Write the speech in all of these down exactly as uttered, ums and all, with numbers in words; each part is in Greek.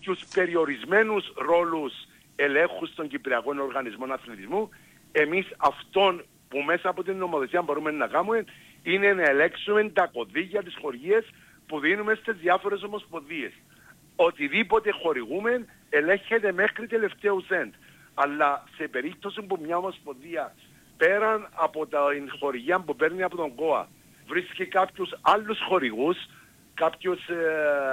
κάποιους περιορισμένους ρόλους ελέγχου στον Κυπριακό Οργανισμό Αθλητισμού. Εμείς αυτόν που μέσα από την νομοθεσία μπορούμε να κάνουμε είναι να ελέγξουμε τα κωδίκια, τις χορηγίες που δίνουμε στις διάφορες ομοσπονδίες. Οτιδήποτε χορηγούμε ελέγχεται μέχρι τελευταίου σέντ. Αλλά σε περίπτωση που μια ομοσπονδία πέραν από τα χορηγία που παίρνει από τον ΚΟΑ βρίσκει κάποιους άλλους χορηγούς, κάποιος ε,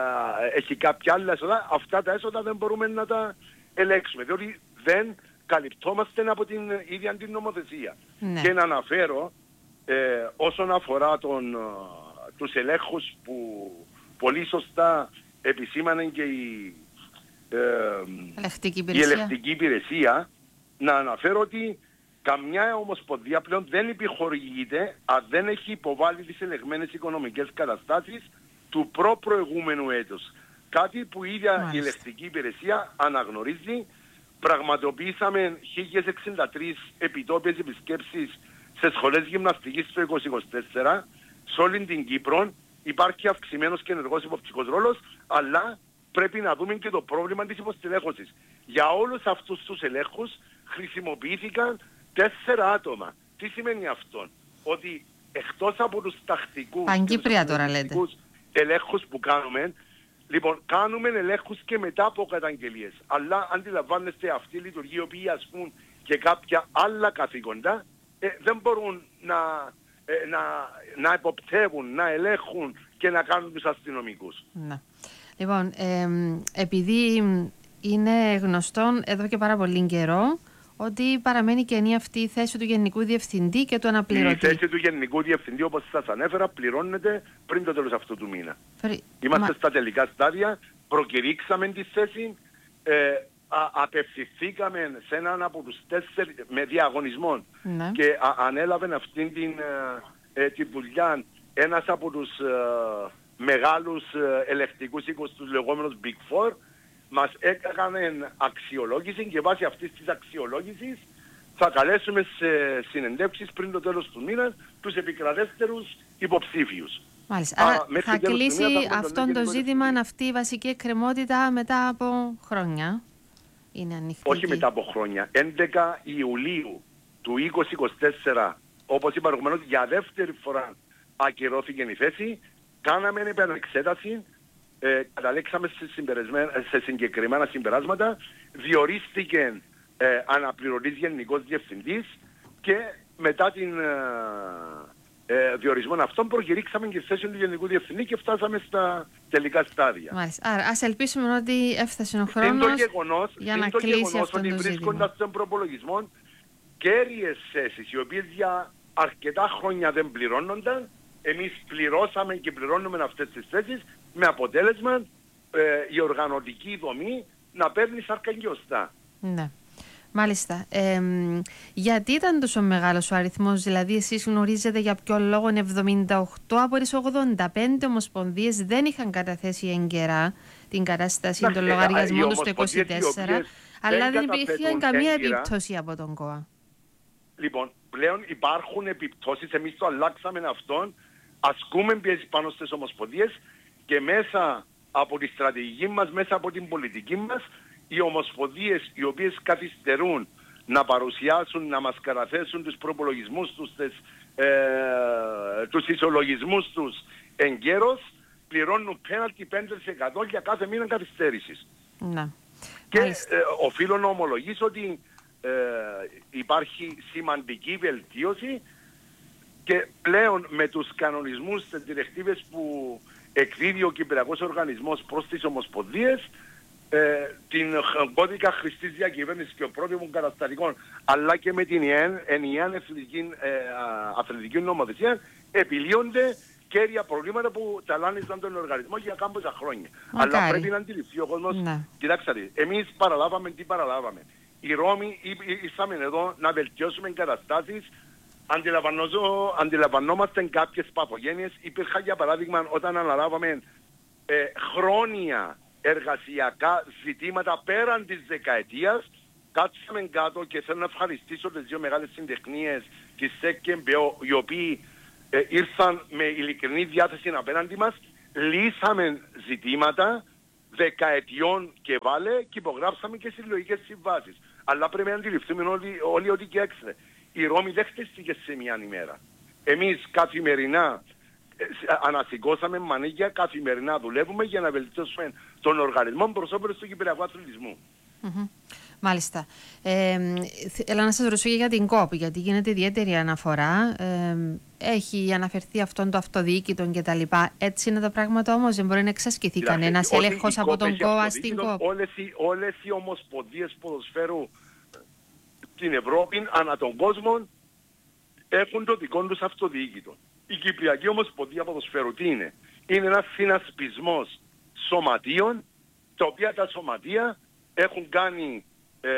έχει κάποια άλλα έσοδα, αυτά τα έσοδα δεν μπορούμε να τα ελέγξουμε, διότι δεν καλυπτόμαστε από την ίδια την νομοθεσία. Ναι. Και να αναφέρω ε, όσον αφορά τον, τους ελέγχους που πολύ σωστά επισήμανε και η, ε, ελεκτική η ελεκτική υπηρεσία, να αναφέρω ότι καμιά ομοσπονδία πλέον δεν επιχορηγείται αν δεν έχει υποβάλει τις ελεγμένες οικονομικές καταστάσεις του προ-προηγούμενου έτους. Κάτι που η ίδια Μάλιστα. η ελεκτική υπηρεσία αναγνωρίζει. Πραγματοποιήσαμε χίλιες εξήντα τρεις επιτόπιες επισκέψεις σε σχολές γυμναστικής το είκοσι είκοσι τέσσερα. Σε όλη την Κύπρο υπάρχει αυξημένος και ενεργός υποπτικός ρόλος, αλλά πρέπει να δούμε και το πρόβλημα της υποστελέχωσης. Για όλους αυτούς τους ελέγχους χρησιμοποιήθηκαν τέσσερα άτομα. Τι σημαίνει αυτό? Ότι εκτός από τους τακτικούς Παγκύπρια τώρα λέτε. ελέγχους που κάνουμε, λοιπόν, κάνουμε ελέγχους και μετά από καταγγελίες. Αλλά αντιλαμβάνεστε, αυτή η λειτουργία, οι οποίοι ασκούν και κάποια άλλα καθήκοντα, ε, δεν μπορούν να, ε, να, να εποπτεύουν, να ελέγχουν και να κάνουν τους αστυνομικούς. Να. Λοιπόν, ε, επειδή είναι γνωστόν εδώ και πάρα πολύ καιρό ότι παραμένει κενή αυτή η θέση του Γενικού Διευθυντή και του αναπληρωτή. Η θέση του Γενικού Διευθυντή, όπως σας ανέφερα, πληρώνεται πριν το τέλος αυτού του μήνα. Φρι... Είμαστε Μα... στα τελικά στάδια, προκηρύξαμε τη θέση, ε, α, απευθυνθήκαμε σε έναν από τους τέσσερις με διαγωνισμό ναι. και α, ανέλαβε αυτήν την, ε, ε, την δουλειά ένας από τους ε, μεγάλους ε, ελεκτικούς οίκους, τους λεγόμενους Big Four. Μας έκαναν αξιολόγηση και βάσει αυτής της αξιολόγησης θα καλέσουμε σε συνεντεύξεις πριν το τέλος του μήνα τους επικρατέστερους υποψήφιους. Μάλιστα. Άρα θα κλείσει αυτό το ζήτημα, αυτή η βασική εκκρεμότητα μετά από χρόνια. Είναι ανοιχτή. Όχι μετά από χρόνια. έντεκα Ιουλίου του είκοσι είκοσι τέσσερα, όπως είπα προηγουμένως, για δεύτερη φορά ακυρώθηκε η θέση, κάναμε επανεξέταση. Ε, καταλήξαμε σε, σε συγκεκριμένα συμπεράσματα, διορίστηκε ε, αναπληρωτής Γενικός Διευθυντής και μετά την ε, ε, διορισμό αυτών προκηρύξαμε και τη θέση του Γενικού Διευθυντή και φτάσαμε στα τελικά στάδια. Μάλιστα. Άρα ας ελπίσουμε ότι έφτασε ο χρόνος είναι το γεγονός, για να το κλείσει γεγονός αυτό ότι το βρίσκοντας στον προπολογισμό κέρυες θέσεις οι οποίες για αρκετά χρόνια δεν πληρώνονταν, εμείς πληρώσαμε και πληρώνουμε αυτές τις θέσεις με αποτέλεσμα ε, η οργανωτική δομή να παίρνει σάρκα και οστά. Ναι. Μάλιστα. Ε, γιατί ήταν τόσο μεγάλος ο αριθμός, δηλαδή εσείς γνωρίζετε για ποιο λόγο εβδομήντα οκτώ από τις ογδόντα πέντε ομοσπονδίες δεν είχαν καταθέσει εγκαιρά την κατάσταση των λογαριασμών τους το είκοσι τέσσερα, αλλά δεν υπήρχε καμία έγκαιρα επίπτωση από τον ΚΟΑ. Λοιπόν, πλέον υπάρχουν επιπτώσεις, εμείς το αλλάξαμε αυτόν, ασκούμε πιέσεις πάνω στις ομοσπονδίες και μέσα από τη στρατηγική μας, μέσα από την πολιτική μας, οι ομοσπονδίες οι οποίες καθυστερούν να παρουσιάσουν, να μας καταθέσουν τους προπολογισμούς τους, τις, ε, τους ισολογισμούς τους εγκαίρως, πληρώνουν πέναλτι πέντε τοις εκατό για κάθε μήνα καθυστέρησης. Να. Και ε, οφείλω να ομολογήσω ότι ε, υπάρχει σημαντική βελτίωση και πλέον με τους κανονισμούς, τις διρεκτίβες που εκδίδει ο Κυπριακός Οργανισμός προς τις ομοσπονδίες, ε, την κώδικα χρηστής διακυβέρνησης και πρότυπων καταστατικών, αλλά και με την ενιαία αθλητική, ε, αθλητική νομοθεσία, επιλύονται κέρια προβλήματα που ταλάνιζαν τον οργανισμό για κάμποσα χρόνια. Μακάρι. Αλλά πρέπει να αντιληφθεί ο κόσμος, ναι. Κοιτάξτε, εμείς παραλάβαμε τι παραλάβαμε. Οι Ρώμοι ήρθαμε εδώ να βελτιώσουμε καταστάσεις. Αντιλαμβανόμαστε κάποιες παθογένειες. Υπήρχαν για παράδειγμα όταν αναλάβαμε ε, χρόνια εργασιακά ζητήματα πέραν της δεκαετίας, κάτσαμε κάτω και θέλω να ευχαριστήσω τις δύο μεγάλες συντεχνίες της ΣΕΚ και ΜΠΕΟ, οι οποίοι ε, ήρθαν με ειλικρινή διάθεση απέναντι μας, λύσαμε ζητήματα, δεκαετιών και βάλε και υπογράψαμε και συλλογικές συμβάσεις. Αλλά πρέπει να αντιληφθούμε όλοι, όλοι ότι και έξω. Η Ρώμη δεν χτίστηκε σε μια ημέρα. Εμείς καθημερινά ε, ανασηκώσαμε μανίκια, καθημερινά δουλεύουμε για να βελτιώσουμε τον οργανισμό προς όφελος του κυπριακού αθλητισμού. Mm-hmm. Μάλιστα. Ε, θέλω να σας ρωτήσω και για την ΚΟΠ, γιατί γίνεται ιδιαίτερη αναφορά. Ε, έχει αναφερθεί αυτόν το αυτοδιοίκητον κτλ. Έτσι είναι τα πράγματα όμως, δεν μπορεί να εξασκηθεί κανένας έλεγχος από τον ΚΟΑ στην ΚΟΠ. Όλες οι, όλες οι ομοσπονδίες ποδοσφαίρου στην Ευρώπη, ανά τον κόσμο, έχουν το δικό τους αυτοδιοίκητο. Η Κυπριακή Ομοσπονδία Ποδοσφαίρου τι είναι? Είναι ένας συνασπισμός σωματείων, τα οποία τα σωματεία έχουν κάνει ε,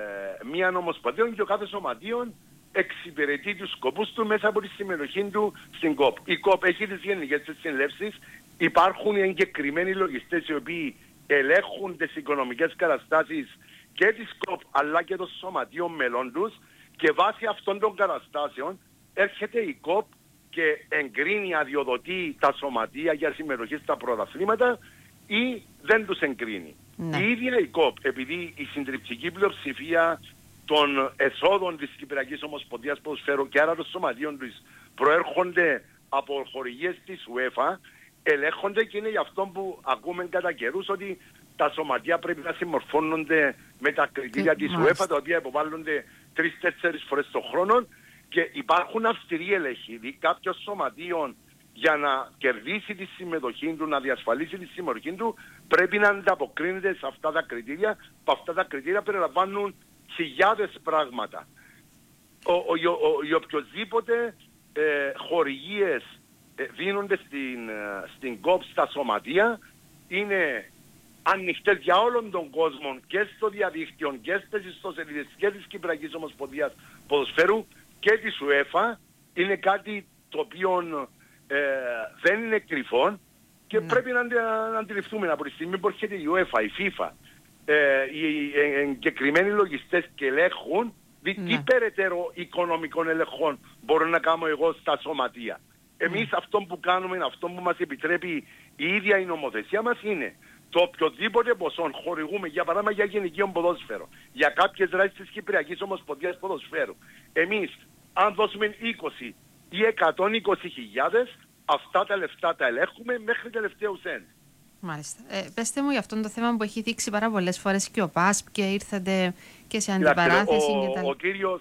μία ομοσπονδία και ο κάθε σωματείο εξυπηρετεί τους σκοπούς του μέσα από τη συμμετοχή του στην ΚΟΠ. Η ΚΟΠ έχει τις γενικές της συνελεύσεις, υπάρχουν εγκεκριμένοι λογιστές οι οποίοι ελέγχουν τις οικονομικές καταστάσεις και της ΚΟΠ αλλά και των σωματείων μελών τους, και βάσει αυτών των καταστάσεων έρχεται η ΚΟΠ και εγκρίνει, αδειοδοτεί τα σωματεία για συμμετοχή στα πρωταθλήματα ή δεν τους εγκρίνει. Ναι. Η ίδια η ΚΟΠ, επειδή η συντριπτική πλειοψηφία των εσόδων της Κυπριακής Ομοσπονδίας Ποδοσφαίρου και άρα των σωματείων της προέρχονται από χορηγίες της UEFA, ελέγχονται, και είναι γι' αυτό που ακούμε κατά καιρούς ότι τα σωματεία πρέπει να συμμορφώνονται με τα κριτήρια και της UEFA, τα οποία υποβάλλονται τρεις-τέσσερις φορές το χρόνο, και υπάρχουν αυστηροί έλεγχοι. Κάποιο σωματείο για να κερδίσει τη συμμετοχή του, να διασφαλίσει τη συμμετοχή του, πρέπει να ανταποκρίνεται σε αυτά τα κριτήρια, που αυτά τα κριτήρια περιλαμβάνουν χιλιάδες πράγματα. Ο, ο, ο, ο, οι οποιοσδήποτε ε, χορηγίες ε, δίνονται στην, ε, στην ΚΟΠ στα σωματεία είναι ανοιχτές για όλον τον κόσμο, και στο διαδίκτυο και στις ιστοσελίδες και της Κυπριακής Ομοσπονδίας Ποδοσφαίρου και της UEFA. Είναι κάτι το οποίο ε, δεν είναι κρυφό και ναι. πρέπει να, να αντιληφθούμε από τη στιγμή που έρχεται η UEFA, η FIFA, ε, οι εγκεκριμένοι λογιστές και ελέγχουν, δι, ναι. τι περαιτέρω οικονομικών ελεγχών μπορώ να κάνω εγώ στα σωματεία. Εμείς ναι. αυτό που κάνουμε, αυτό που μας επιτρέπει η ίδια η νομοθεσία μας είναι το οποιοδήποτε ποσό χορηγούμε, για παράδειγμα για γυναικείο ποδόσφαιρο, για κάποιες δράσεις της Κυπριακής Ομοσπονδίας Ποδοσφαίρου. Εμείς αν δώσουμε είκοσι ή εκατόν είκοσι χιλιάδες, αυτά τα λεφτά τα ελέγχουμε μέχρι τελευταίου σέντ. Μάλιστα. Ε, πέστε μου για αυτό το θέμα που έχει δείξει πάρα πολλές φορές και ο ΠΑΣΠ και ήρθατε και σε αντιπαράθεση. Ο, και τα... ο κύριος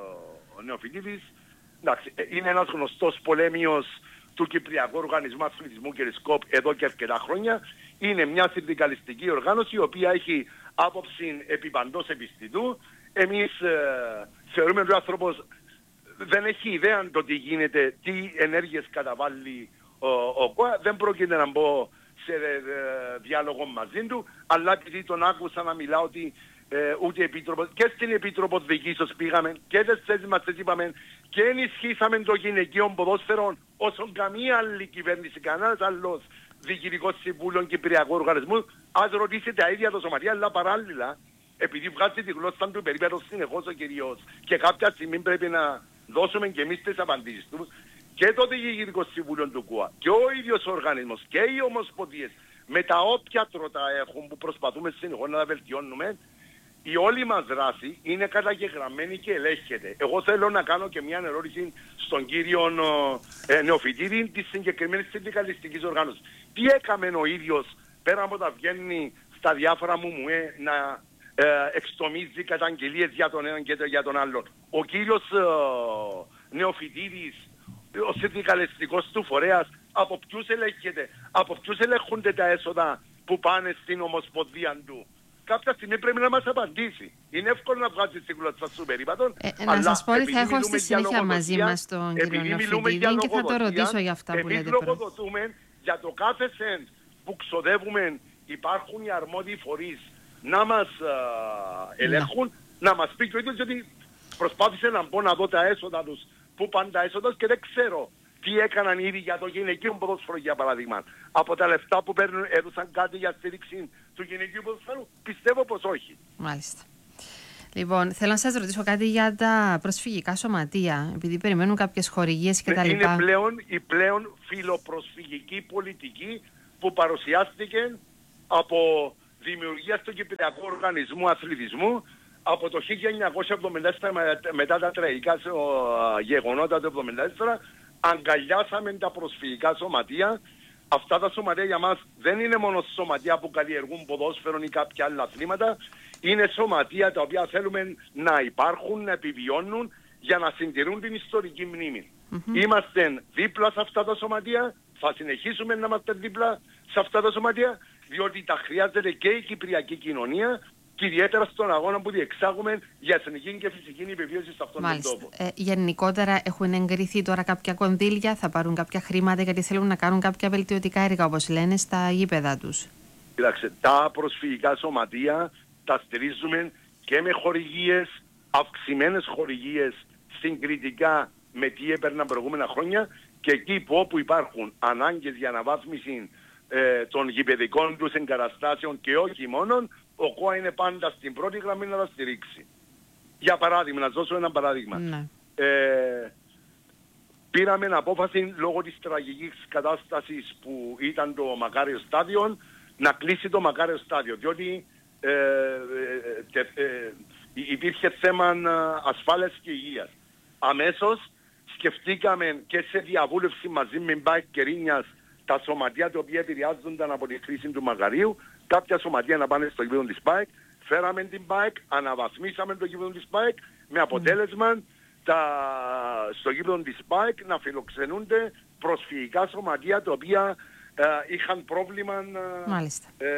ο Νεοφοιτίδης είναι ένας γνωστός πολέμιος του Κυπριακού Οργανισμού Αθλητισμού και της ΚΟΠ εδώ και αρκετά χρόνια. Είναι μια συνδικαλιστική οργάνωση η οποία έχει άποψη επί παντός επιστητού. Εμείς ε, θεωρούμε ότι ο άνθρωπος δεν έχει ιδέα το τι γίνεται, τι ενέργειες καταβάλει ο, ο ΚΟΑ. Δεν πρόκειται να μπω σε ε, διάλογο μαζί του, αλλά επειδή τον άκουσα να μιλά ότι ε, ούτε επίτροπος, και στην Επίτροπο Διοικήσεως πήγαμε και τις θέσεις μας τις είπαμε και ενισχύσαμε το γυναικείο ποδόσφαιρο όσον καμία άλλη κυβέρνηση, κανένας άλλος διοικητικός συμβούλιο Κυπριακού Οργανισμού. Ας ρωτήσετε τα ίδια το σωματεία, αλλά παράλληλα, επειδή βγάζει τη γλώσσα του περίπου συνεχώς ο κυρίως και κάποια στιγμή πρέπει να δώσουμε και εμείς τις απαντήσεις του, και το Διοικητικό Συμβούλιο του ΚΟΑ και ο ίδιος ο οργανισμός και οι ομοσπονδίες με τα όποια τρότα έχουν που προσπαθούμε συνεχώς να τα βελτιώνουμε, η όλη μας δράση είναι καταγεγραμμένη και ελέγχεται. Εγώ θέλω να κάνω και μια ερώτηση στον κύριο ε, Νεοφοιτίδη της συγκεκριμένης συνδικαλιστικής οργάνωσης. Τι έκαμε ο ίδιος πέρα από τα βγαίνει στα διάφορα μου μου ε, να ε, εξτομίζει καταγγελίες για τον έναν και για τον άλλον. Ο κύριος ε, Νεοφοιτίδης, ο συνδικαλιστικός του φορέας, από ποιους ελέγχεται, από ποιους ελέγχονται τα έσοδα που πάνε στην ομοσπονδία του? Κάποια στιγμή πρέπει να μας απαντήσει. Είναι εύκολο να βγάζει τη γλώσσα σου περίπατον. Ε, ε, να σας πω ότι θα έχω στη συνέχεια μαζί μας τον κύριο Νεοφοιτίδη και θα το ρωτήσω για αυτά που λέτε. Εμείς λογοδοτούμε για το κάθε σεντ που ξοδεύουμε. Υπάρχουν οι αρμόδιοι φορείς να μας α, ελέγχουν, να, να μας πει και ο ίδιος, γιατί προσπάθησε να μπω να δω τα έσοδα τους, που πάνε τα έσοδα και δεν ξέρω τι έκαναν ήδη για το γυναικείο ποδόσφαιρο, για παράδειγμα. Από τα λεφτά που παίρνουν έδωσαν κάτι για στήριξη του γυναικείου ποδοσφαίρου? Πιστεύω πως όχι. Μάλιστα. Λοιπόν, θέλω να σας ρωτήσω κάτι για τα προσφυγικά σωματεία, επειδή περιμένουν κάποιες χορηγίες και ναι, τα λοιπά. Είναι πλέον η πλέον φιλοπροσφυγική πολιτική που παρουσιάστηκε από δημιουργία του Κυπριακού Οργανισμού Αθλητισμού από το χίλια εννιακόσια εβδομήντα τέσσερα μετά τα τραγικά γεγονότα του εβδομήντα τέσσερα αγκαλιάσαμε τα προσφυγικά σωματεία. Αυτά τα σωματεία για μας δεν είναι μόνο σωματεία που καλλιεργούν ποδόσφαιρο ή κάποια άλλα αθλήματα. Είναι σωματεία τα οποία θέλουμε να υπάρχουν, να επιβιώνουν για να συντηρούν την ιστορική μνήμη. Mm-hmm. Είμαστε δίπλα σε αυτά τα σωματεία, θα συνεχίσουμε να είμαστε δίπλα σε αυτά τα σωματεία, διότι τα χρειάζεται και η κυπριακή κοινωνία και ιδιαίτερα στον αγώνα που διεξάγουμε για εθνική και φυσική επιβίωση σε αυτόν Μάλιστα. τον τόπο. Ε, γενικότερα έχουν εγκριθεί τώρα κάποια κονδύλια, θα πάρουν κάποια χρήματα γιατί θέλουν να κάνουν κάποια βελτιωτικά έργα, όπως λένε, στα γήπεδα τους. Κοιτάξτε, τα προσφυγικά σωματεία τα στηρίζουμε και με χορηγίες, αυξημένες χορηγίες συγκριτικά με τι έπαιρναν προηγούμενα χρόνια και εκεί που όπου υπάρχουν ανάγκες για αναβάθμιση ε, των γηπεδικών τους εγκαταστάσεων και όχι μόνον, ο ΚΟΑ είναι πάντα στην πρώτη γραμμή να τα στηρίξει. Για παράδειγμα, να σας δώσω ένα παράδειγμα. Ναι. Ε, πήραμε απόφαση λόγω της τραγικής κατάστασης που ήταν το Μακάριο Στάδιο να κλείσει το Μακάριο Στάδιο, διότι ε, ε, ε, ε, υπήρχε θέμα ασφάλειας και υγείας. Αμέσως σκεφτήκαμε και σε διαβούλευση μαζί με Μπάικ και Ρήνιας τα σωματεία τα οποία επηρεάζονταν από τη χρήση του Μακαρίου, κάποια σωματεία να πάνε στο γήπεδο της Μπάικ, φέραμε την Μπάικ, αναβαθμίσαμε το γήπεδο της Μπάικ με αποτέλεσμα mm. τα, στο γήπεδο της Μπάικ να φιλοξενούνται προσφυγικά σωματεία τα οποία ε, είχαν πρόβλημα ε,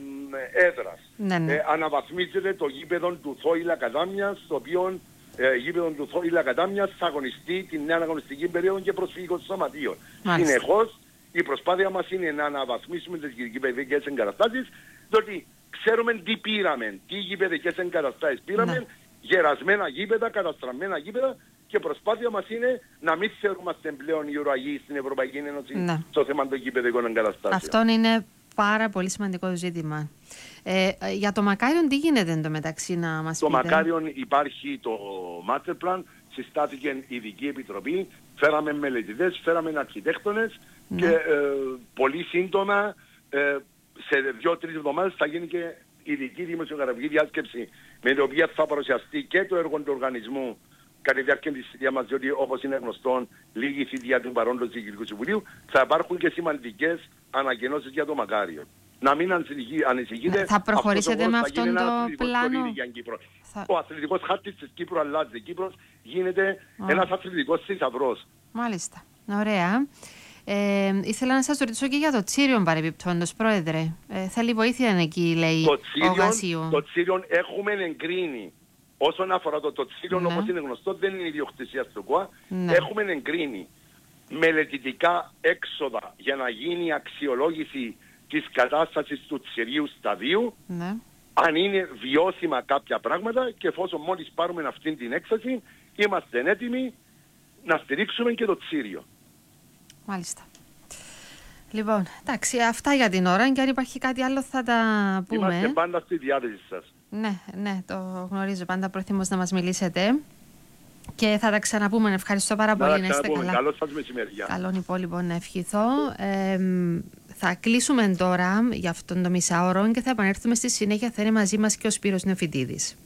ε, έδρας. Ναι, ναι. Ε, αναβαθμίζεται το γήπεδο του Θόηλα Κατάμιας, το οποίο ε, γήπεδο του Θόηλα Κατάμιας θα αγωνιστεί την νέα αγωνιστική περίοδο και προσφυγικών σωματείων. Συνεχώς η προσπάθεια μας είναι να αναβαθμίσουμε τις γηπεδικές εγκαταστάσεις, διότι ξέρουμε τι πήραμε, τι γηπεδικές εγκαταστάσεις πήραμε, ναι. Γερασμένα γήπεδα, καταστραμμένα γήπεδα, και προσπάθεια μας είναι να μην θεωρούμαστε πλέον οι ουραγοί στην Ευρωπαϊκή Ένωση ναι. στο θέμα των γηπεδικών εγκαταστάσεων. Αυτό είναι πάρα πολύ σημαντικό ζήτημα. Ε, για το Μακάριον τι γίνεται εντωμεταξύ να μας το πείτε? Το Μακάριον υπάρχει το master plan, συστάθηκε ειδική επιτροπή, φέραμε μελετητές, φέραμε αρχιτέκτονες ναι. και ε, πολύ σύντομα ε, σε δύο-τρεις εβδομάδες θα γίνει και ειδική δημοσιογραφική διάσκεψη με την οποία θα παρουσιαστεί και το έργο του οργανισμού κατά τη διάρκεια της θητείας μας, διότι όπως είναι γνωστό λίγη θητεία του παρόντος Διοικητικού Συμβουλίου, θα υπάρχουν και σημαντικές ανακοινώσεις για το Μακάριο. Να μην ανησυχείτε. Θα προχωρήσετε αυτό με αυτόν το πλάνο? Θα... Ο αθλητικός χάρτης της Κύπρου αλλάζει. Κύπρος γίνεται oh. ένας αθλητικός θησαυρός. Μάλιστα. Ωραία. Ε, ήθελα να σας ρωτήσω και για το Τσίριον παρεμπιπτόντως, Πρόεδρε. Ε, θέλει βοήθεια εκεί, λέει το ο Γασίου. Το Τσίριον έχουμε εγκρίνει. Όσον αφορά το, το Τσίριον, ναι. όπως είναι γνωστό, δεν είναι ιδιοκτησία του ΚΟΑ. Ναι. Έχουμε εγκρίνει μελετητικά έξοδα για να γίνει αξιολόγηση της κατάστασης του Τσιρίου σταδίου, ναι. αν είναι βιώσιμα κάποια πράγματα, και εφόσον μόλις πάρουμε αυτή την έκσταση, είμαστε έτοιμοι να στηρίξουμε και το Τσίριο. Μάλιστα. Λοιπόν, εντάξει, αυτά για την ώρα, και αν υπάρχει κάτι άλλο θα τα πούμε. Είμαστε πάντα στη διάθεση σας. Ναι, ναι, το γνωρίζω, πάντα πρόθυμος να μας μιλήσετε. Και θα τα ξαναπούμε. Ευχαριστώ πάρα πολύ. Να είστε καλά. Καλό σας μεσημέρι. Καλόν υπόλοιπο να ευχηθώ. Ε, θα κλείσουμε τώρα για αυτόν το μισάωρο και θα επανέλθουμε στη συνέχεια. Θα είναι μαζί μας και ο Σπύρος Νεοφυτίδης.